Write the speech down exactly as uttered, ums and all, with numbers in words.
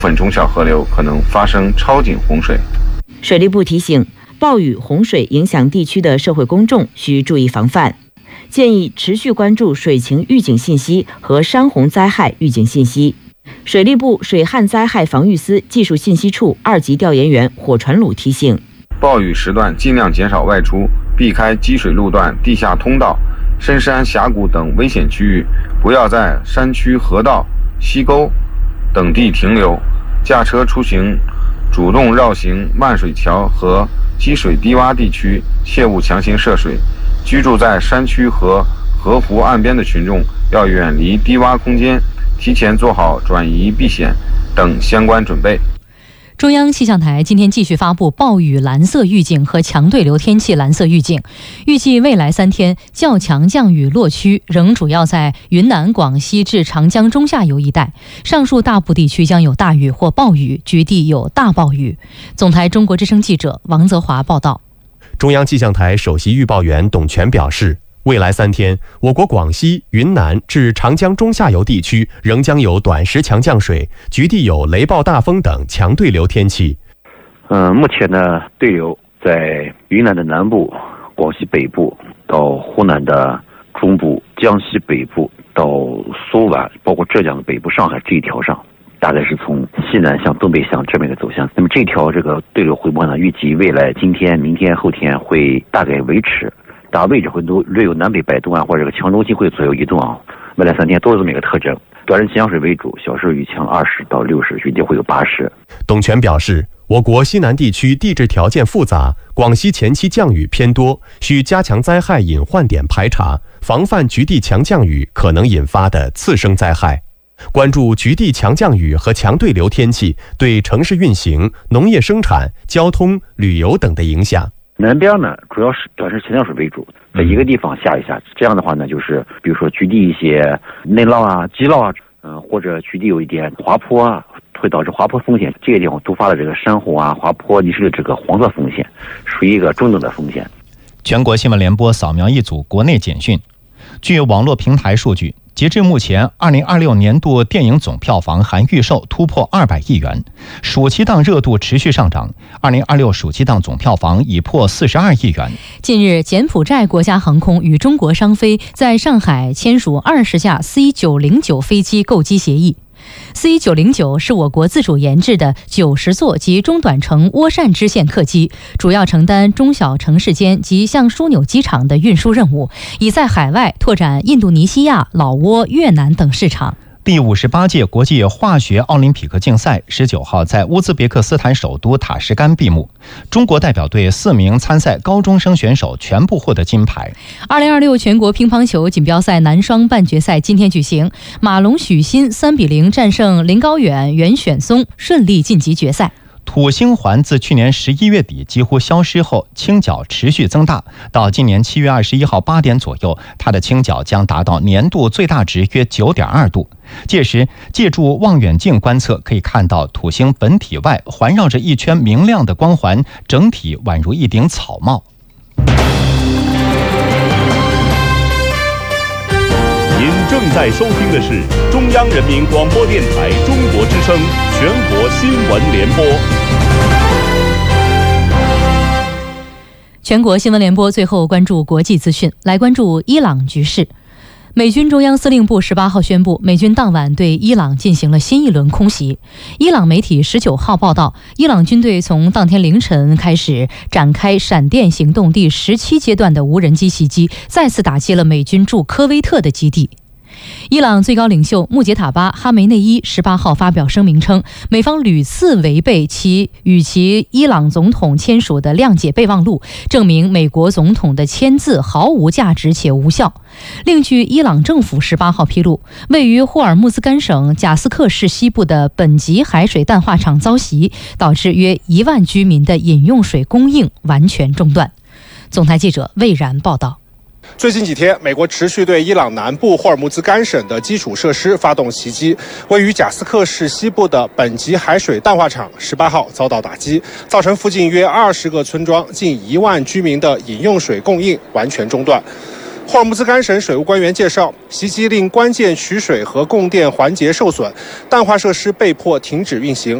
分中小河流可能发生超警洪水。 水利部提醒，暴雨、洪水影响地区的社会公众需注意防范，建议持续关注水情预警信息和山洪灾害预警信息。水利部水旱灾害防御司技术信息处二级调研员火传鲁提醒， 暴雨时段尽量减少外出，避开积水路段、地下通道、深山峡谷等危险区域，不要在山区河道、溪沟等地停留。驾车出行主动绕行漫水桥和积水低洼地区，切勿强行涉水。居住在山区和河湖岸边的群众要远离低洼空间，提前做好转移避险等相关准备。 中央气象台今天继续发布暴雨蓝色预警和强对流天气蓝色预警，预计未来三天较强降雨落区仍主要在云南、广西至长江中下游一带，上述大部地区将有大雨或暴雨，局地有大暴雨。总台中国之声记者王泽华报道。 中央气象台首席预报员董全表示，未来三天，我国广西、云南至长江中下游地区仍将有短时强降水，局地有雷暴大风等强对流天气。 嗯，目前呢，对流在云南的南部、广西北部到湖南的中部、江西北部到苏皖，包括浙江的北部、上海这一条上，大概是从西南向东北向这么一个走向。那么这条这个对流回波呢，预计未来今天、明天、后天会大概维持。大位置会都略有南北摆动啊，或者这个强中心会左右移动啊。未来三天都有这么一个特征，短时强水为主，小时雨强二十到六十，局地会有八十。 董全表示，我国西南地区地质条件复杂，广西前期降雨偏多，需加强灾害隐患点排查，防范局地强降雨可能引发的次生灾害。关注局地强降雨和强对流天气对城市运行、农业生产、交通、旅游等的影响。 南边呢，主要是短时强降水为主，在一个地方下一下，这样的话呢，就是比如说局地一些内涝啊、积涝啊，嗯、呃，或者局地有一点滑坡啊，会导致滑坡风险，这个地方突发的这个山洪啊、滑坡泥石的这个黄色风险，属于一个中等的风险。 全国新闻联播扫描一组国内简讯。据网络平台数据，截至目前，二零二六年度电影总票房含预售突破二百亿元，暑期档热度持续上涨。二零二六暑期档总票房已破四十二亿元。 近日，柬埔寨国家航空与中国商飞在上海签署二十架 C 九零九飞机购机协议。C 九零九是我国自主研制的九十座及中短程涡扇支线客机，主要承担中小城市间及向枢纽机场的运输任务，已在海外拓展印度尼西亚、老挝、越南等市场。 第五十八届国际化学奥林匹克竞赛十九号在乌兹别克斯坦首都塔什干闭幕，中国代表队四名参赛高中生选手全部获得金牌。 二零二六全国乒乓球锦标赛男双半决赛今天举行，马龙许昕三比零战胜林高远、袁选松，顺利晋级决赛。 土星环自去年十一月底几乎消失后，倾角持续增大，到今年七月二十一号八点左右，它的倾角将达到年度最大值约 九点二度。届时，借助望远镜观测，可以看到土星本体外环绕着一圈明亮的光环，整体宛如一顶草帽。 您正在收听的是中央人民广播电台中国之声全国新闻联播。 全国新闻联播最后关注国际资讯，来关注伊朗局势。美军中央司令部十八号宣布，美军当晚对伊朗进行了新一轮空袭。伊朗媒体十九号报道，伊朗军队从当天凌晨开始展开闪电行动第十七阶段的无人机袭击，再次打击了美军驻科威特的基地。伊朗最高领袖穆杰塔巴·哈梅内伊十八号发表声明称，美方屡次违背其与其伊朗总统签署的谅解备忘录，证明美国总统的签字毫无价值且无效。另据伊朗政府十八号披露，位于霍尔木兹干省贾斯克市西部的本吉海水淡化厂遭袭，导致约一万居民的饮用水供应完全中断。总台记者魏然报道。 最近几天，美国持续对伊朗南部霍尔木兹干省的基础设施发动袭击，位于贾斯克市西部的本吉海水淡化厂十八号遭到打击，造成附近约二十个村庄近一万居民的饮用水供应完全中断。 霍尔木兹干省水务官员介绍，袭击令关键取水和供电环节受损，淡化设施被迫停止运行。